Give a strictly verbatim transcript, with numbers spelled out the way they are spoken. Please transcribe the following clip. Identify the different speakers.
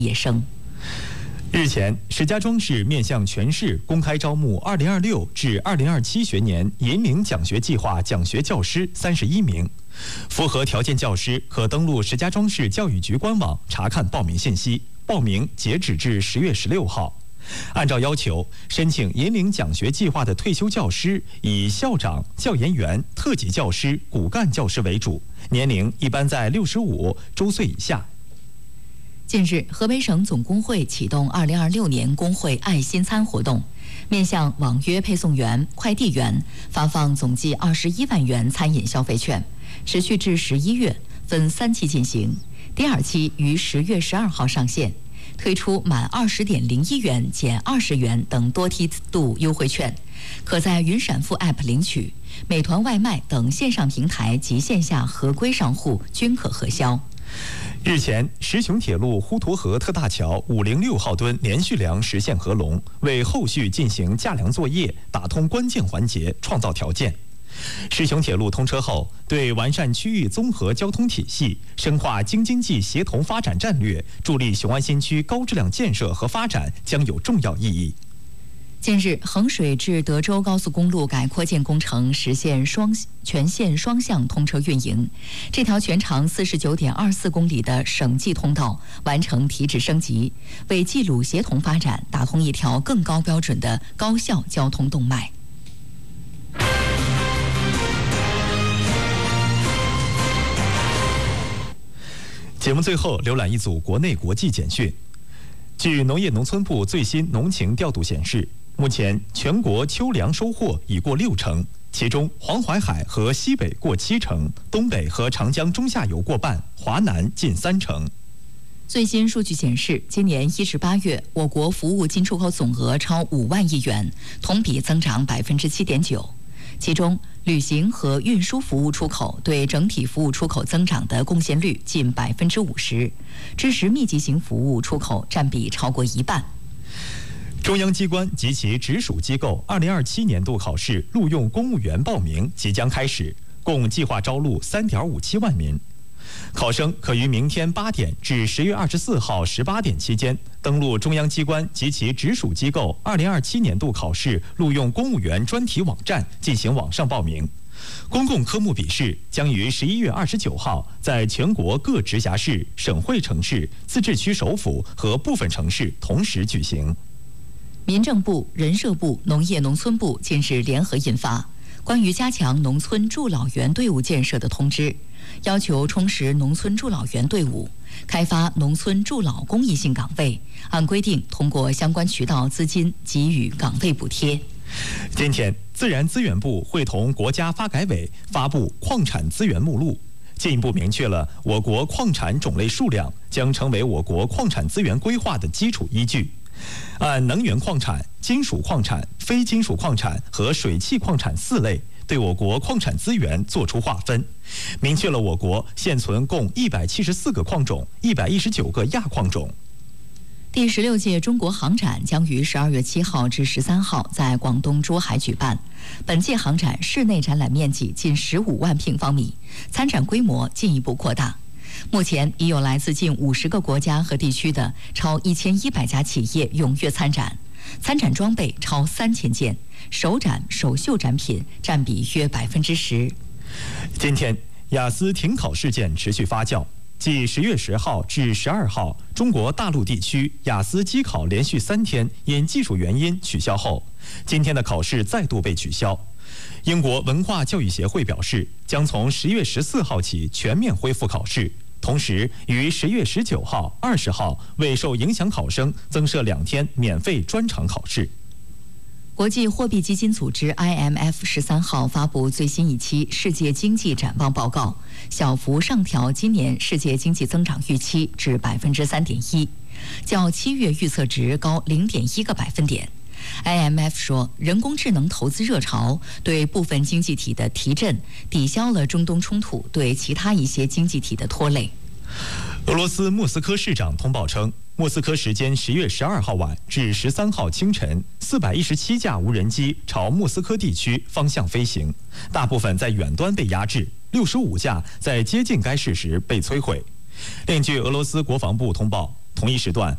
Speaker 1: 业生。
Speaker 2: 日前，石家庄市面向全市公开招募二零二六至二零二七学年银领奖学计划奖学教师三十一名，符合条件教师可登录石家庄市教育局官网查看报名信息，报名截止至十月十六号。按照要求，申请银领奖学计划的退休教师以校长、教研员、特级教师、骨干教师为主，年龄一般在六十五周岁以下。
Speaker 1: 近日，河北省总工会启动二零二六年工会爱心餐活动，面向网约配送员、快递员发放总计二十一万元餐饮消费券，持续至十一月，分三期进行。第二期于十月十二号上线，推出满二十点零一元减二十元等多梯度优惠券，可在云闪付 App 领取，美团外卖等线上平台及线下合规商户均可核销。
Speaker 2: 日前，石雄铁路滹沱河特大桥五零六号墩连续梁实现合龙，为后续进行架梁作业打通关键环节创造条件。石雄铁路通车后，对完善区域综合交通体系、深化京津冀协同发展战略、助力雄安新区高质量建设和发展将有重要意义。
Speaker 1: 近日，衡水至德州高速公路改扩建工程实现双全线双向通车运营。这条全长四十九点二四公里的省际通道完成提质升级，为冀鲁协同发展打通一条更高标准的高效交通动脉。
Speaker 2: 节目最后浏览一组国内国际简讯。据农业农村部最新农情调度显示，目前全国秋粮收获已过六成，其中黄淮海和西北过七成，东北和长江中下游过半，华南近三成。
Speaker 1: 最新数据显示，今年一至八月，我国服务进出口总额超五万亿元，同比增长百分之七点九。其中，旅行和运输服务出口对整体服务出口增长的贡献率近百分之五十，知识密集型服务出口占比超过一半。
Speaker 2: 中央机关及其直属机构二零二七年度考试录用公务员报名即将开始，共计划招录三点五七万名。考生可于明天八点至十月二十四号十八点期间，登录中央机关及其直属机构二零二七年度考试录用公务员专题网站进行网上报名。公共科目笔试将于十一月二十九号在全国各直辖市、省会城市、自治区首府和部分城市同时举行。
Speaker 1: 民政部、人社部、农业农村部近日联合印发关于加强农村助老员队伍建设的通知，要求充实农村助老员队伍，开发农村助老公益性岗位，按规定通过相关渠道资金给予岗位补贴。
Speaker 2: 今天，自然资源部会同国家发改委发布矿产资源目录，进一步明确了我国矿产种类数量将成为我国矿产资源规划的基础依据。按能源矿产、金属矿产、非金属矿产和水汽矿产四类，对我国矿产资源作出划分，明确了我国现存共一百七十四个矿种、一百一十九个亚矿种。
Speaker 1: 第十六届中国航展将于十二月七号至十三号在广东珠海举办。本届航展室内展览面积近十五万平方米，参展规模进一步扩大。目前已有来自近五十个国家和地区的超一千一百家企业踊跃参展，参展装备超三千件，首展首秀展品占比约百分之十。
Speaker 2: 今天，雅思停考事件持续发酵。继十月十号至十二号，中国大陆地区雅思机考连续三天因技术原因取消后，今天的考试再度被取消。英国文化教育协会表示，将从十月十四号起全面恢复考试，同时于十月十九号、二十号为受影响考生增设两天免费专场考试。
Speaker 1: 国际货币基金组织 I M F 十三号发布最新一期世界经济展望报告，小幅上调今年世界经济增长预期至百分之三点一，较七月预测值高零点一个百分点。I M F 说，人工智能投资热潮对部分经济体的提振，抵消了中东冲突对其他一些经济体的拖累。
Speaker 2: 俄罗斯莫斯科市长通报称，莫斯科时间十月十二号晚至十三号清晨，四百一十七架无人机朝莫斯科地区方向飞行，大部分在远端被压制，六十五架在接近该市时被摧毁。另据俄罗斯国防部通报， 同一时段